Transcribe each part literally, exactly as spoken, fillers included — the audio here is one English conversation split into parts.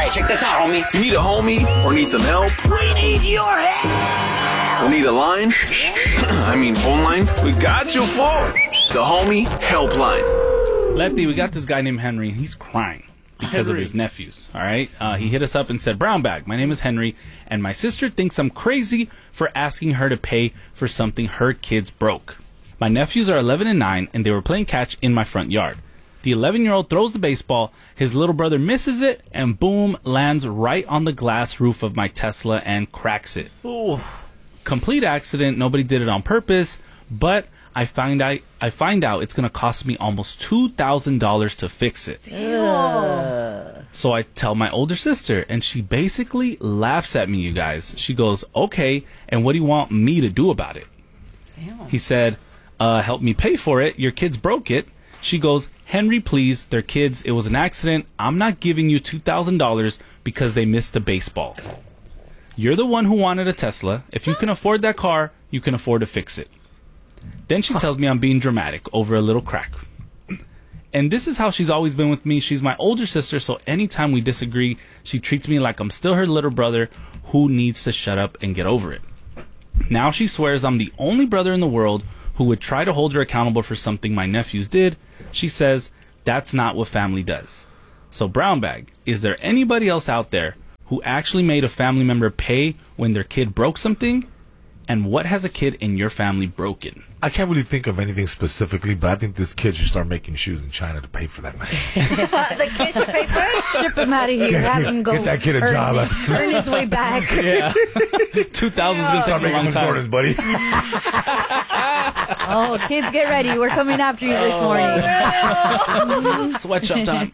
Hey, check this out, homie. You need a homie or need some help? We need your help. Or need a line? I mean phone line? We got you for the Homie Helpline. Lefty, we got this guy named Henry, and he's crying because Henry. of his nephews, all right? Uh, he hit us up and said, Brown Bag, my name is Henry, and my sister thinks I'm crazy for asking her to pay for something her kids broke. My nephews are eleven and nine, and they were playing catch in my front yard. The eleven-year-old throws the baseball, his little brother misses it, and boom, lands right on the glass roof of my Tesla and cracks it. Ooh. Complete accident, nobody did it on purpose, but I find out I find out it's gonna cost me almost two thousand dollars to fix it. Ugh. So I tell my older sister, and she basically laughs at me, you guys. She goes, okay, and what do you want me to do about it? Damn. He said, uh, help me pay for it. Your kids broke it. She goes, Henry, please, they're kids. It was an accident. I'm not giving you two thousand dollars because they missed a baseball. You're the one who wanted a Tesla. If you can afford that car, you can afford to fix it. Then she tells me I'm being dramatic over a little crack. And this is how she's always been with me. She's my older sister, so anytime we disagree, she treats me like I'm still her little brother who needs to shut up and get over it. Now she swears I'm the only brother in the world who would try to hold her accountable for something my nephews did. She says that's not what family does. So Brown Bag, is there anybody else out there who actually made a family member pay when their kid broke something? And what has a kid in your family broken? I can't really think of anything specifically, but I think this kid should start making shoes in China to pay for that money. The kid should pay for it. Ship him out of here. Have him go. Get that kid a earn job. it- Earn his way back. Yeah. two thousand is going to Start take a making long some time. Jordans, buddy. Oh, kids, get ready. We're coming after you this morning. Sweatshop time.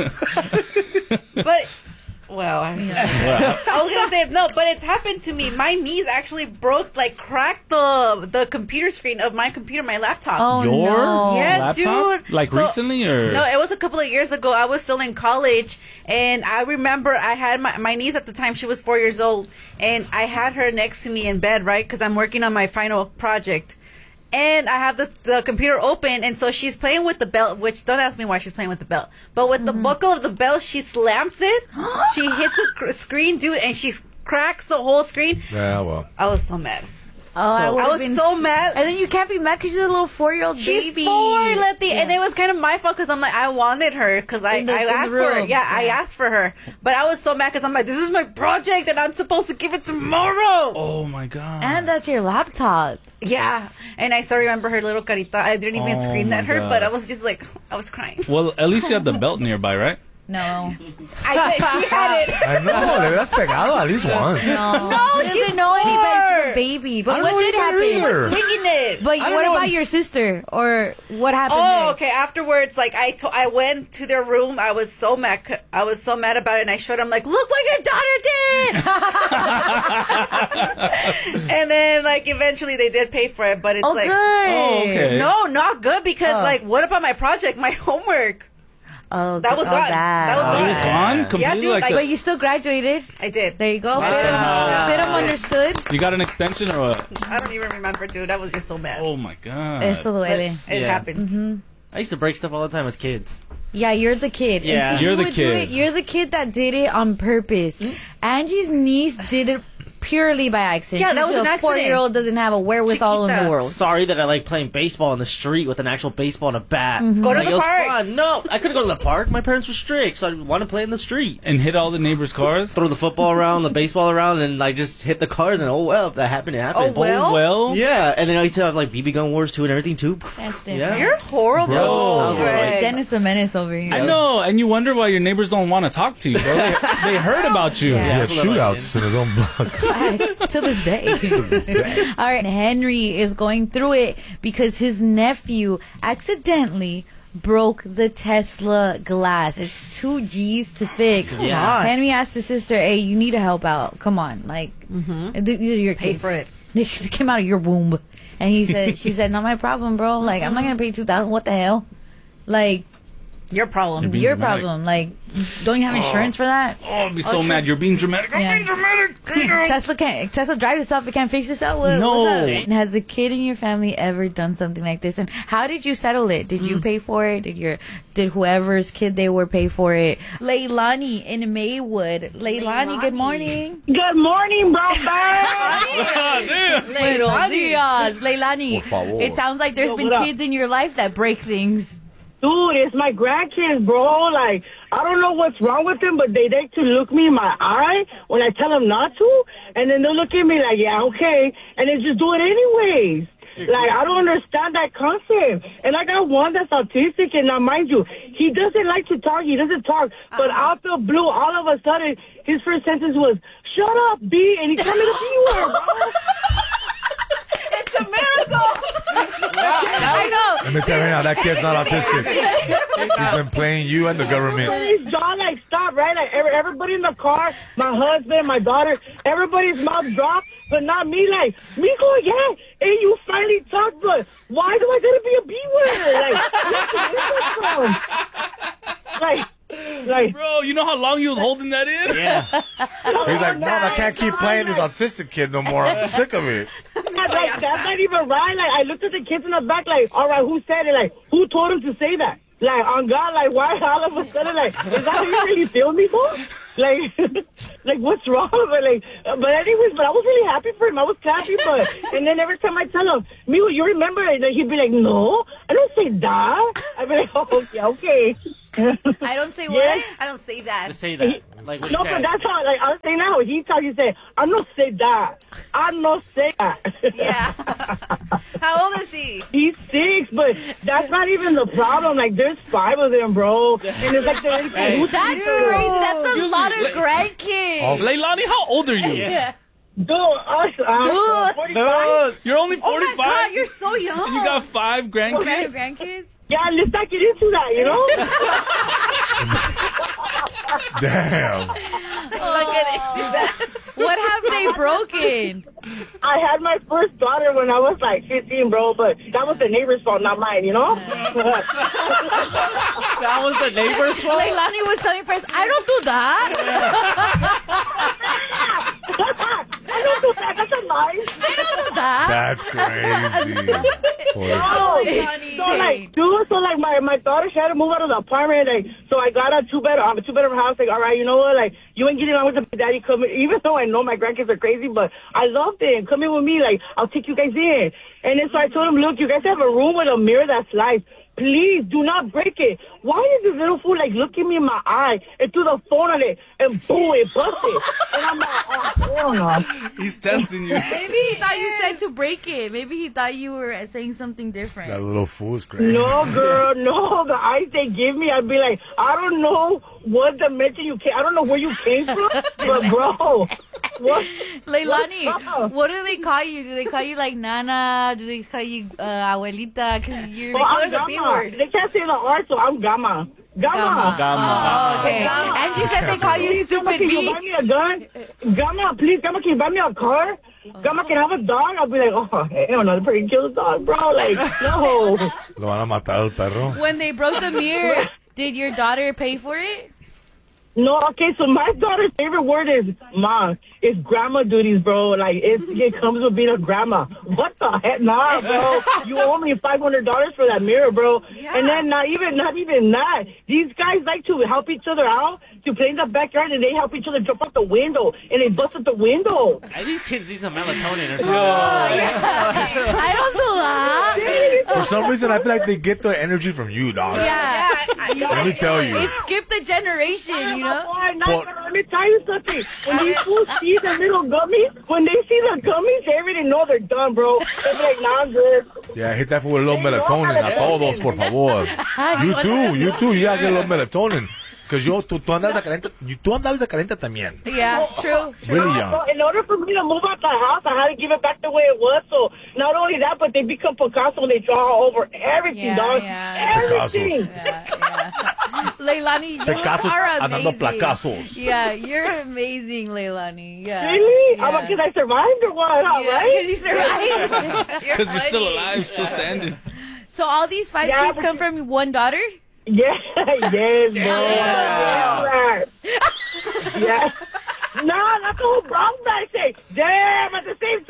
But, well, I, I was gonna say no, but it's happened to me. My niece actually broke, like, cracked the the computer screen of my computer, my laptop. Oh, Your no. Yes, laptop? dude. Like So- recently or? No, it was a couple of years ago. I was still in college, and I remember I had my, my niece at the time. She was four years old, and I had her next to me in bed, right? Because I'm working on my final project. And I have the, the computer open, and so she's playing with the belt, which don't ask me why she's playing with the belt. But with the buckle of the belt, she slams it. She hits a cr- screen, dude, and she cracks the whole screen. Yeah, well. I was so mad. Oh, I, I would've was been so mad. And then you can't be mad because she's a little four-year-old She's baby. four, Letty, Yeah. and it was kind of my fault because I'm like, I wanted her because I, In the- I in the asked for her. room. Yeah, I Yeah. asked for her. But I was so mad because I'm like, this is my project and I'm supposed to give it tomorrow. Oh my god. And that's your laptop. Yeah. And I still remember her little carita. I didn't even Oh scream my at her, God. but I was just like, I was crying. Well, at least you have the belt nearby, right? No. I did. She had it. I know, that's pegado at least once. No. No, She she's doesn't know any better. She's four. a baby. I But don't what know did any better happen? either. Swinging it. But I don't what know. about your sister? Or what happened Oh, there? okay. Afterwards, like I, to- I went to their room. I was so mad. c- I was so mad about it, and I showed them like, "Look what your daughter did." And then, like, eventually they did pay for it, but it's Oh, like, good. Oh, okay. no, not good because, Oh. like, what about my project, my homework? Oh, That was oh, gone. That. That was It gone. was gone completely. Yeah, dude, like like- the- But you still graduated. I did. There you go. Wow. Fit 'em. Wow. Fit 'em understood. you got an extension or what? I don't even remember, dude. I was just so mad. Oh my god. Eso But duele. it Yeah. happens. I used to break stuff all the time as kids. Yeah, you're the kid. Yeah. And so You're you the would do kid. it. You're the kid that did it on purpose. Angie's niece did it purely by accident. Yeah, that She's was an a accident. four-year-old doesn't have a wherewithal in Chiquita. the world. Sorry that I like playing baseball in the street with an actual baseball and a bat. Go to Like, the it was park. fun. No, I couldn't go to the park. My parents were strict, so I wanted to play in the street. And hit all the neighbors' cars? Throw the football around, the baseball around, and like just hit the cars. And oh well, if that happened, it happened. Oh, well? Oh well. Yeah, and then I used to have like B B gun wars too and everything too. That's Yeah. different. You're horrible. Bro. Greg. Dennis the Menace over here. I know, and you wonder why your neighbors don't want to talk to you, bro. They, they heard about you. Yeah. He had that's what I shootouts in his own block. Facts. To this day. All right, Henry is going through it because his nephew accidentally broke the Tesla glass. It's two G's to fix. Yeah. Henry asked his sister, "Hey, you need to help out. Come on, like th- these are your Pay kids. for it. They came out of your womb." And he said, "She said, not my problem, bro. Like I'm not gonna pay two thousand. What the hell? Like." Your problem. You're being Your dramatic. problem. Like, don't you have insurance for that? Oh, I'd be so mad. You're being dramatic. I'm Yeah. being dramatic. Tesla can't. Tesla drives itself. It can't fix itself. What, No. What's up? And has the kid in your family ever done something like this? And how did you settle it? Did you pay for it? Did your did whoever's kid they were pay for it? Leilani in Maywood. Leilani, good morning. Good morning, bro. Ah, damn. Buenos dias, Leilani. Por favor. It sounds like there's Yo, been what up? kids in your life that break things. Dude, it's my grandkids, bro. Like, I don't know what's wrong with them, but they like to look me in my eye when I tell them not to. And then they'll look at me like, yeah, okay. And they just do it anyways. Like, I don't understand that concept. And I got one that's autistic, and now, mind you, he doesn't like to talk. He doesn't talk. But out the blue, all of a sudden, his first sentence was, shut up, B. And he called me the B word, bro. It's a miracle. I know. Let me tell you now, that kid's not autistic. He's been playing you and the government. His jaw like stopped, right? Like every, everybody in the car, my husband, my daughter, everybody's mouth dropped, but not me. Like me going, yeah, and you finally talked, but why do I gotta be a B word? Like, like, like, Bro, you know how long he was holding that in? Yeah. He's like, Mom, I can't keep playing this autistic kid no more. I'm sick of it. like that's not even right. Like I looked at the kids in the back, like, all right, who said it? Like, who told him to say that? Like, on God, like, why all of a sudden, like, is that how you really feel me, bro? Like, like, what's wrong? But, like, but anyways, but I was really happy for him. I was happy, but, and then every time I tell him, Mijo, you remember it? Like, he'd be like, no, I don't say that. I'd be like, oh, okay, okay. I don't say what? Yes. I don't say that. To say that. Like what No, he but said. that's how, like, I was saying now, he talks, he said, I don't say that. I don't say that. Yeah. How old is he? He's six, but that's not even the problem. Like, there's five of them, bro. And it's like, they're Hey. That's crazy. That's a Excuse lot me, of let- grandkids. Leilani, how old are you? Yeah. Dude, us, uh, forty-five? No. You're only Oh my forty-five? God, you're so young. And you got five grandkids? Grandkids? Yeah, let's not get into that, you know? Damn. Not get into that. What have they broken? I had my first daughter when I was like fifteen, bro, but that was the neighbor's fault, not mine, you know? That was the neighbor's fault? Leilani was telling friends, I don't do that. I don't do that. That's a lie. I don't do that. That's crazy. Poor Oh, Funny. so like, dude, so like my, my daughter, she had to move out of the apartment, like, so I got a two bed, um, a two bedroom house, like, all right, you know what, like, you ain't getting along with the daddy, come in, even though I know my grandkids are crazy, but I love them, come in with me, like, I'll take you guys in, and then so I told him, look, you guys have a room with a mirror that's live, please do not break it. Why is this little fool like looking me in my eye and threw the phone on it and boom, it busted. And I'm like, oh, hell no. He's testing you. Maybe he thought you said to break it. Maybe he thought you were saying something different. That little fool's crazy. No, girl, no. The eyes they give me, I'd be like, I don't know what dimension you came. I don't know where you came from, but bro, what? Leilani, What's up? what do they call you? Do they call you like Nana? Do they call you uh, Abuelita? Because you're Well, I'm There's a B Gamma. word. They can't say the R, so I'm Gamma. Gamma. Oh, okay. Gamma. And she said they call you Please, Gamma, stupid can you B. buy me a gun? Gamma, please, Gamma, can you buy me a car? Gamma, can I have a dog? I'll be like, oh, hell no, they're pretty kill the dog, bro. Like, no. Lo van a matar al perro. When they broke the mirror, did your daughter pay for it? No, okay, so my daughter's favorite word is mom. It's grandma duties, bro. Like, it, it comes with being a grandma. What the heck? Nah, bro. You owe me five hundred dollars for that mirror, bro. Yeah. And then not even, not even that. These guys like to help each other out to play in the backyard, and they help each other jump out the window, and they bust out the window. Hey, these kids need some melatonin or something. I don't do that. For some reason, I feel like they get the energy from you, dog. Yeah. Let me tell you. It skipped the generation, you know? Boy, not, Well- let me tell you something. When these fools see the little gummies, when they see the gummies, they already know they're done, bro. They're like, nah, I'm good. Yeah, hit that fool with a little melatonin. A todos, por favor. You too, you too. You gotta get a little melatonin. Because yo, tú, tú andas de caliente. Tú andabas de caliente también. Yeah, true. Really So young. in order for me to move out the house, I had to give it back the way it was. So not only that, but they become Picasso. They draw over everything, Yeah, dog. yeah. Everything. Yeah, yeah. Leilani, you Picassos are andando amazing. placazos. Yeah, you're amazing, Leilani. Yeah. Really? Yeah. Yeah. Because I survived or what? Huh, Yeah, right? because you survived. Because you're still alive, still standing. So all these five Yeah, kids but come you- from one daughter? Yeah, yes, bro. Yeah. No, that's the whole Bronx guy say, damn, at the same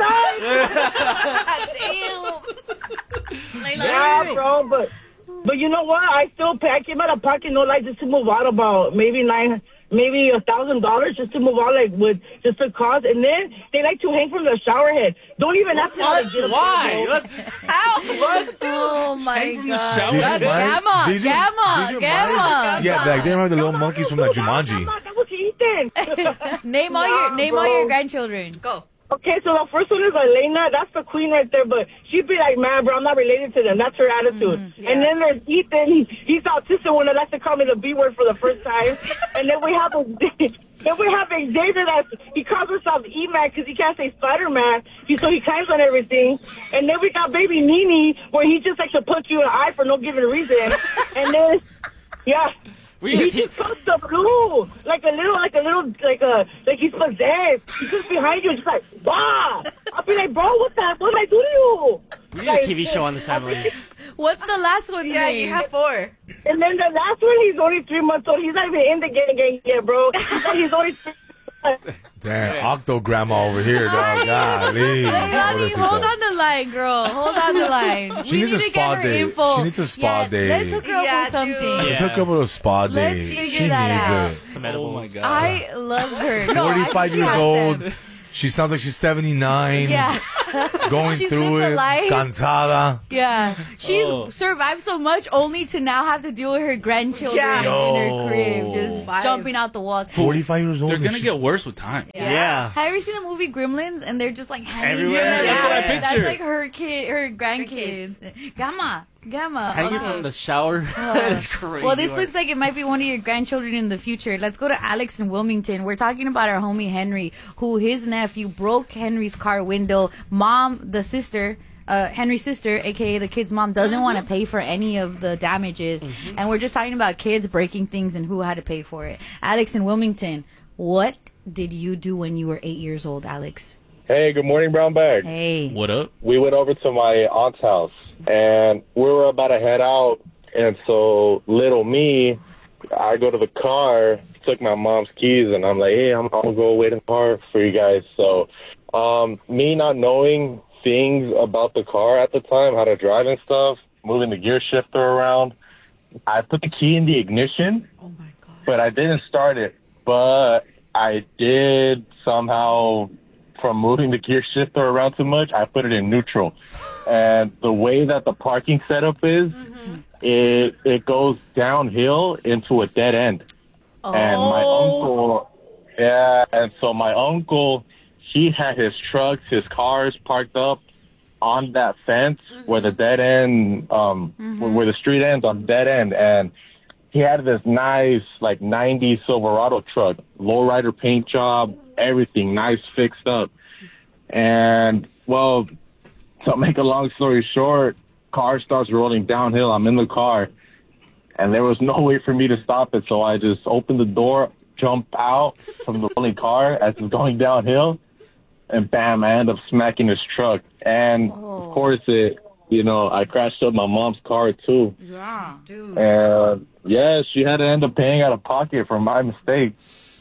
time. Yeah, bro, but but you know what? I still pay. I came out of pocket, no lie, just to move out about maybe nine, maybe a thousand dollars just to move out, like with just the cost. And then they like to hang from the shower head. Don't even ask me how to get up. Why? Bro. How? What? Oh my Hang from the god. shower. Did you That's mind? Gamma, Did you- gamma, did you gamma. mind? Yeah, like they remember the little monkeys from like Jumanji. That was Ethan. Name all your Nah, name all bro. your grandchildren. Go. Okay, so the first one is Elena. That's the queen right there. But she'd be like, man, bro, I'm not related to them. That's her attitude. Mm-hmm. And then there's Ethan. He, he's autistic one that likes to call me the B word for the first time. And then we have a, then we have Xavier that he calls himself E-Man because he can't say Spider-Man. He, so he climbs on everything. And then we got baby Nini where he just likes to punch you in the eye for no given reason. And then, yeah. We're He gonna just goes to blue, like a little, like a little, like a, like he's possessed. He's just behind you, just like, bah! I'll be like, bro, what the, what did I do to you? We need a T V show on this family. What's the last one? Yeah, you have four. And then the last one, he's only three months old. He's not even in the gang gang yet, bro. He's, like, he's only three months. Damn, Octo grandma over here, dog. Golly. What Honey, is it, hold though? on the line, girl. Hold on the line. She we needs need a to spa get her day. info. She needs a spa yeah, day. Let's hook her up Yeah, with something. dude. Let's hook up with a spa Let's day. figure She that needs out. it. Some Oh edibles. my god. I love her. No, I think forty-five she years has old. them. She sounds like she's seventy-nine. Yeah. Going She's through lived a it. life. Cansada. Yeah, she's Oh. survived so much only to now have to deal with her grandchildren Yeah. in Yo. her crib, just Five. jumping out the wall. forty-five years old. They're and gonna she- get worse with time. Yeah. Have you ever seen the movie Gremlins? And they're just like hanging Everywhere. from the Yeah, that's what I rafters? picture. That's like her kid, her grandkids. Gamma, gamma. Hanging okay. from the shower. That is crazy. Well, this work. looks like it might be one of your grandchildren in the future. Let's go to Alex in Wilmington. We're talking about our homie Henry, who his nephew broke Henry's car window. Mom, the sister, uh, Henry's sister, aka the kid's mom, doesn't want to pay for any of the damages. And we're just talking about kids breaking things and who had to pay for it. Alex in Wilmington, what did you do when you were eight years old, Alex? Hey, good morning, Brown Bag. Hey. What up? We went over to my aunt's house, and we were about to head out, and so little me, I go to the car, took my mom's keys, and I'm like, hey, I'm, I'll go wait in the car for you guys. So um, me not knowing things about the car at the time, how to drive and stuff, moving the gear shifter around, I put the key in the ignition, Oh my god. but I didn't start it. But I did somehow, from moving the gear shifter around too much, I put it in neutral. And the way that the parking setup is, it it goes downhill into a dead end. And my uncle, yeah, and so my uncle, he had his trucks, his cars parked up on that fence where the dead end, um, where, where the street ends on dead end. And he had this nice, like, nineties Silverado truck, lowrider paint job, everything nice fixed up. And, well, to make a long story short, car starts rolling downhill. I'm in the car, and there was no way for me to stop it, so I just opened the door, jumped out from the rolling car as it's going downhill, and bam, I end up smacking his truck. And, of course, it, you know, I crashed up my mom's car, too. Yeah. Dude. And, yeah, she had to end up paying out of pocket for my mistake.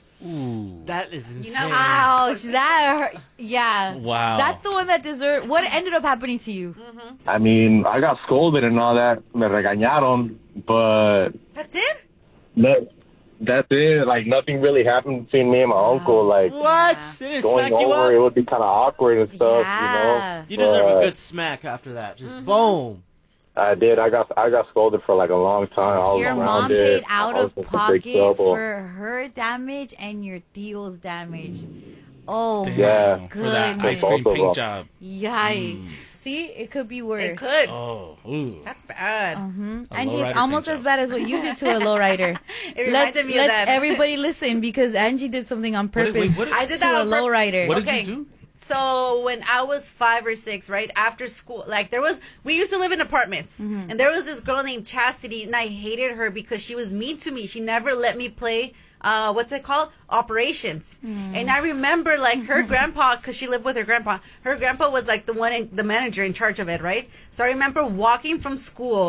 That is insane. You know, Ouch, that hurt. Yeah. Wow. That's the one that deserved. What ended up happening to you? I mean, I got scolded and all that. Me regañaron, but That's it? that, that's it. Like, nothing really happened between me and my uncle. Like, What? They didn't going smack you over, it up? would be kind of awkward and stuff, Yeah. you You know? deserve a But good smack after that. Just boom. I did. I got I got scolded for, like, a long time. I was Your around mom it. paid out I was of in some big pocket trouble. for her damage and your tío's damage. Oh, Damn, Yeah. For that Goodness. ice cream Both of paint them. job. yikes. See, it could be worse. It could. Oh, ooh. That's bad. Mm-hmm. A Angie, lowrider it's almost paint as job. bad as what you did to a lowrider. It reminded let's me of let's that. everybody listen because Angie did something on What did- purpose wait, what did- I did to that a on pur- lowrider. What did Okay. you do? So when I was five or six, right after school, like there was, we used to live in apartments, and there was this girl named Chastity, and I hated her because she was mean to me. She never let me play. Uh, what's it called? Operations. And I remember like her grandpa, because she lived with her grandpa. Her grandpa was like the one, in, the manager in charge of it, right? So I remember walking from school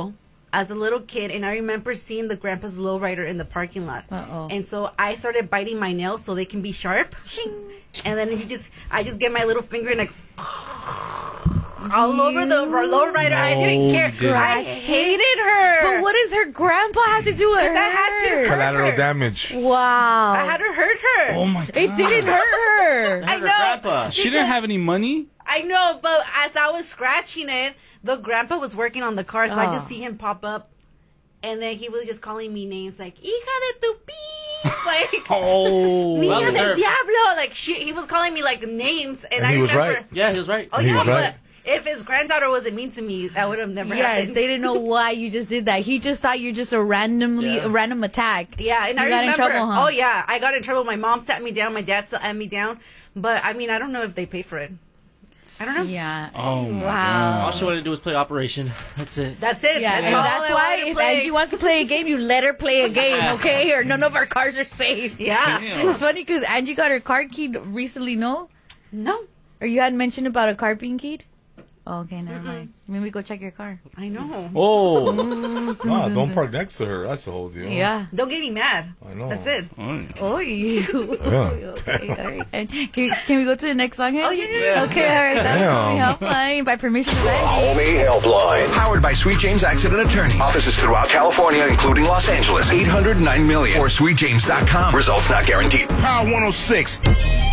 as a little kid, and I remember seeing the grandpa's lowrider in the parking lot. Uh-oh. And so I started biting my nails so they can be sharp. And then you just, I just get my little finger and like all over the lowrider. I didn't care. didn't. I hated her. But what does her grandpa have to do with her? I had to hurt Collateral her. damage. Wow. I had to hurt her. Oh my god. It didn't hurt her. I Her know. grandpa. She didn't have any money? I know, but as I was scratching it, the grandpa was working on the car, so I just Oh. see him pop up, and then he was just calling me names like "hija de tu pi," like Oh. "niña Well del deserved. diablo," like shit. He was calling me like names, and, And I he was remember. right. Yeah, he was right. Oh He yeah, was right. but if his granddaughter wasn't mean to me, that would have never Yes, happened. they didn't know why you just did that. He just thought you're just a randomly Yeah. a random attack. Yeah, and You I got in remember. trouble, huh? Oh yeah, I got in trouble. My mom sat me down. My dad sat me down. But I mean, I don't know if they paid for it. I don't know. Yeah. Oh my Wow. All she wanted to do was play Operation. That's it. That's it. Yeah, that's and all that's I why wanted to if play. Angie wants to play a game, you let her play a game, okay? Or none of our cars are safe. Yeah. Damn. It's funny because Angie got her car keyed recently, no? No, Or you had mentioned about a car being keyed? Oh, okay, never mind. Maybe go check your car. I know. Oh. Nah, don't park next to her. That's the whole deal. Yeah. Don't get me mad. I know. That's it. Oh, you. Okay, all right. And can, we, can we go to the next song here? Oh, yeah, yeah. Okay, all right. That's Damn. Homie Helpline by permission of Angie. Homie Helpline. Powered by Sweet James Accident Attorneys. Offices throughout California, including Los Angeles. eight hundred nine million or sweet james dot com. Results not guaranteed. Power one oh six.